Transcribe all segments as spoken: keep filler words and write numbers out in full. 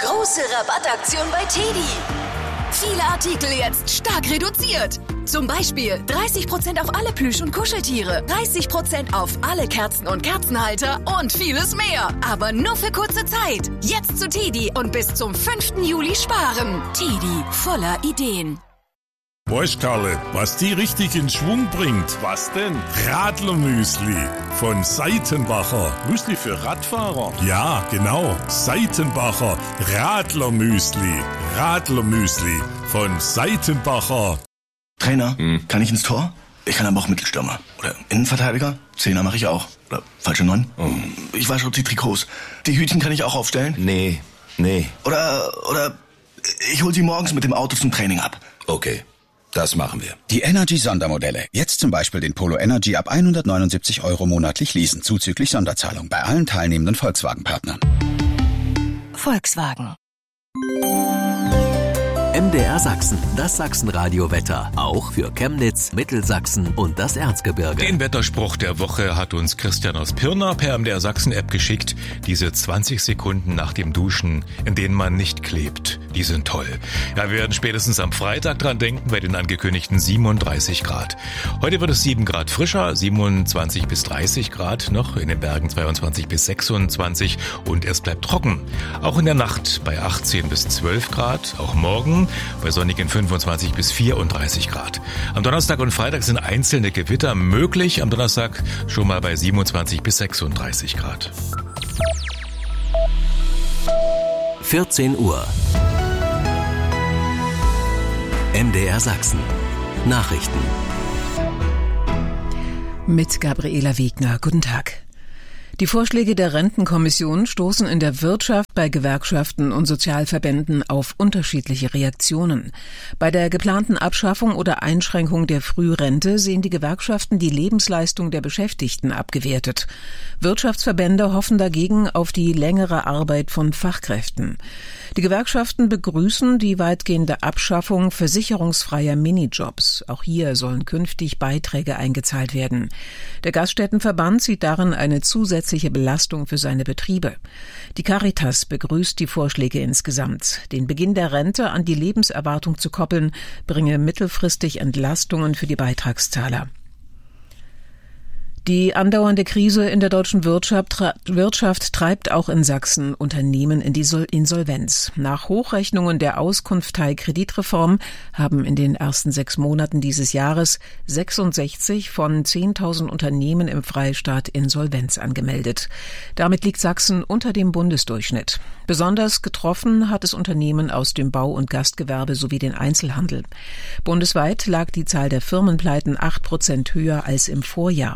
Große Rabattaktion bei Teddy. Viele Artikel jetzt stark reduziert. Zum Beispiel dreißig Prozent auf alle Plüsch- und Kuscheltiere, dreißig Prozent auf alle Kerzen und Kerzenhalter und vieles mehr. Aber nur für kurze Zeit. Jetzt zu Teddy und bis zum fünften Juli sparen. Teddy, voller Ideen. Weißt Karle, was die richtig in Schwung bringt? Was denn? Radlermüsli von Seitenbacher. Müsli für Radfahrer? Ja, genau. Seitenbacher Radlermüsli. Radlermüsli von Seitenbacher. Trainer, hm. kann ich ins Tor? Ich kann aber auch Mittelstürmer. Oder Innenverteidiger? Zehner mache ich auch. Oder falsche Neun? Oh. Ich wasche auch die Trikots. Die Hütchen kann ich auch aufstellen? Nee, nee. Oder, oder ich hol sie morgens mit dem Auto zum Training ab. Okay. Das machen wir. Die Energy-Sondermodelle. Jetzt zum Beispiel den Polo Energy ab hundertneunundsiebzig Euro monatlich leasen, zuzüglich Sonderzahlung bei allen teilnehmenden Volkswagen-Partnern. Volkswagen. M D R Sachsen, das Sachsenradio-Wetter. Auch für Chemnitz, Mittelsachsen und das Erzgebirge. Den Wetterspruch der Woche hat uns Christian aus Pirna per M D R Sachsen-App geschickt. Diese zwanzig Sekunden nach dem Duschen, in denen man nicht klebt, die sind toll. Ja, wir werden spätestens am Freitag dran denken, bei den angekündigten siebenunddreißig Grad. Heute wird es sieben Grad frischer, siebenundzwanzig bis dreißig Grad noch, in den Bergen zweiundzwanzig bis sechsundzwanzig und es bleibt trocken. Auch in der Nacht bei achtzehn bis zwölf Grad, auch morgen bei sonnigen fünfundzwanzig bis vierunddreißig Grad. Am Donnerstag und Freitag sind einzelne Gewitter möglich. Am Donnerstag schon mal bei siebenundzwanzig bis sechsunddreißig Grad. vierzehn Uhr. M D R Sachsen. Nachrichten. Mit Gabriela Wegner. Guten Tag. Die Vorschläge der Rentenkommission stoßen in der Wirtschaft, bei Gewerkschaften und Sozialverbänden auf unterschiedliche Reaktionen. Bei der geplanten Abschaffung oder Einschränkung der Frührente sehen die Gewerkschaften die Lebensleistung der Beschäftigten abgewertet. Wirtschaftsverbände hoffen dagegen auf die längere Arbeit von Fachkräften. Die Gewerkschaften begrüßen die weitgehende Abschaffung versicherungsfreier Minijobs. Auch hier sollen künftig Beiträge eingezahlt werden. Der Gaststättenverband sieht darin eine zusätzliche Belastung für seine Betriebe. Die Caritas begrüßt die Vorschläge insgesamt. Den Beginn der Rente an die Lebenserwartung zu koppeln, bringe mittelfristig Entlastungen für die Beitragszahler. Die andauernde Krise in der deutschen Wirtschaft, Wirtschaft treibt auch in Sachsen Unternehmen in die Insolvenz. Nach Hochrechnungen der Auskunftei Kreditreform haben in den ersten sechs Monaten dieses Jahres sechsundsechzig von zehntausend Unternehmen im Freistaat Insolvenz angemeldet. Damit liegt Sachsen unter dem Bundesdurchschnitt. Besonders getroffen hat es Unternehmen aus dem Bau- und Gastgewerbe sowie den Einzelhandel. Bundesweit lag die Zahl der Firmenpleiten acht Prozent höher als im Vorjahr.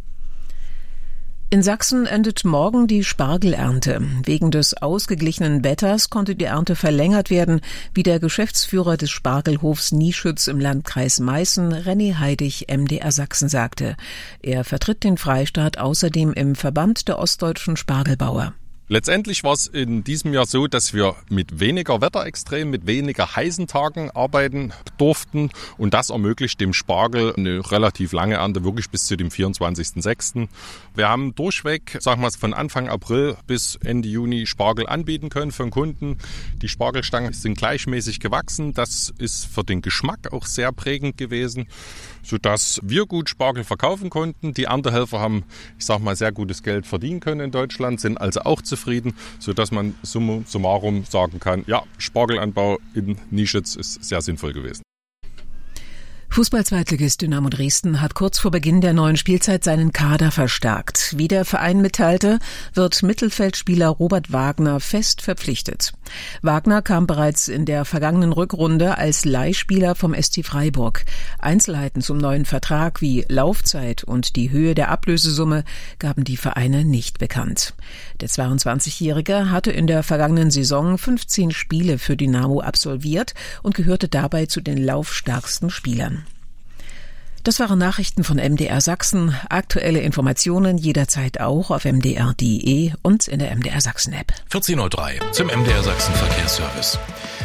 In Sachsen endet morgen die Spargelernte. Wegen des ausgeglichenen Wetters konnte die Ernte verlängert werden, wie der Geschäftsführer des Spargelhofs Nieschütz im Landkreis Meißen, René Heidig, M D R Sachsen, sagte. Er vertritt den Freistaat außerdem im Verband der ostdeutschen Spargelbauer. Letztendlich war es in diesem Jahr so, dass wir mit weniger Wetterextremen, mit weniger heißen Tagen arbeiten durften. Und das ermöglicht dem Spargel eine relativ lange Ernte, wirklich bis zu dem vierundzwanzigsten sechsten Wir haben durchweg, sagen wir mal, von Anfang April bis Ende Juni Spargel anbieten können für den Kunden. Die Spargelstangen sind gleichmäßig gewachsen. Das ist für den Geschmack auch sehr prägend gewesen, sodass wir gut Spargel verkaufen konnten. Die Erntehelfer haben, ich sag mal, sehr gutes Geld verdienen können in Deutschland, sind also auch zufrieden, sodass man summa summarum sagen kann, ja, Spargelanbau in Nieschütz ist sehr sinnvoll gewesen. Fußball-Zweitligist Dynamo Dresden hat kurz vor Beginn der neuen Spielzeit seinen Kader verstärkt. Wie der Verein mitteilte, wird Mittelfeldspieler Robert Wagner fest verpflichtet. Wagner kam bereits in der vergangenen Rückrunde als Leihspieler vom S T Freiburg. Einzelheiten zum neuen Vertrag wie Laufzeit und die Höhe der Ablösesumme gaben die Vereine nicht bekannt. Der zweiundzwanzigjährige hatte in der vergangenen Saison fünfzehn Spiele für Dynamo absolviert und gehörte dabei zu den laufstärksten Spielern. Das waren Nachrichten von M D R Sachsen. Aktuelle Informationen jederzeit auch auf m d r punkt d e und in der M D R Sachsen App. vierzehn Uhr drei zum M D R Sachsen Verkehrsservice.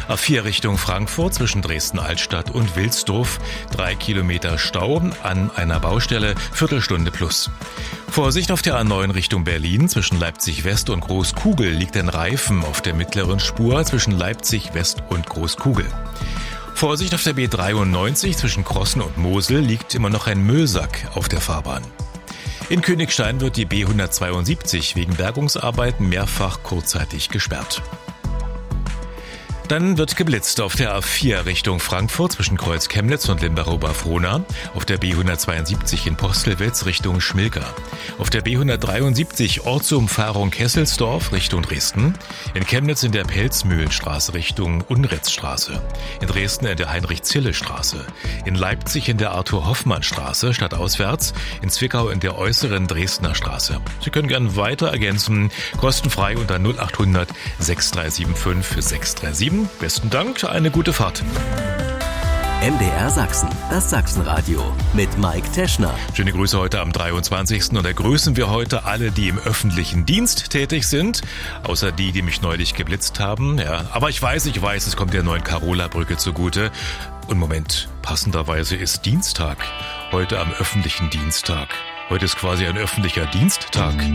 A vier Richtung Frankfurt zwischen Dresden-Altstadt und Wilsdorf. Drei Kilometer Stau an einer Baustelle, Viertelstunde plus. Vorsicht auf der A neun Richtung Berlin. Zwischen Leipzig West und Großkugel liegt ein Reifen auf der mittleren Spur zwischen Leipzig West und Großkugel. Vorsicht auf der B dreiundneunzig zwischen Crossen und Mosel liegt immer noch ein Müllsack auf der Fahrbahn. In Königstein wird die B hundertzweiundsiebzig wegen Bergungsarbeiten mehrfach kurzzeitig gesperrt. Dann wird geblitzt auf der A vier Richtung Frankfurt zwischen Kreuz Chemnitz und Limberow-Bafrona, auf der B hundertzweiundsiebzig in Postelwitz Richtung Schmilka, auf der B hundertdreiundsiebzig Ortsumfahrung Kesselsdorf Richtung Dresden, in Chemnitz in der Pelzmühlenstraße Richtung Unritzstraße, in Dresden in der Heinrich-Zille-Straße, in Leipzig in der Arthur-Hoffmann-Straße stadtauswärts, in Zwickau in der äußeren Dresdner Straße. Sie können gern weiter ergänzen, kostenfrei unter null acht hundert sechs drei sieben fünf sechs drei sieben. Besten Dank, eine gute Fahrt. M D R Sachsen, das Sachsenradio mit Mike Teschner. Schöne Grüße heute am dreiundzwanzigsten Und da grüßen wir heute alle, die im öffentlichen Dienst tätig sind, außer die, die mich neulich geblitzt haben. Ja, aber ich weiß, ich weiß, es kommt der neuen Carola-Brücke zugute. Und Moment, passenderweise ist Dienstag, heute am öffentlichen Dienstag. Heute ist quasi ein öffentlicher Diensttag.